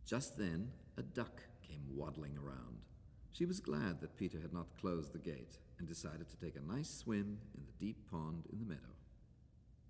Just then, a duck came waddling around. She was glad that Peter had not closed the gate and decided to take a nice swim in the deep pond in the meadow.